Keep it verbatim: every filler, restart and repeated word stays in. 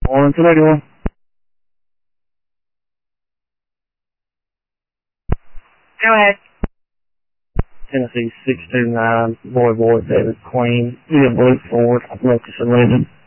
On two eighty-one. Go ahead. Tennessee six two nine, Boy Boy, David Queen, Via Blue Ford, Locust and Legend.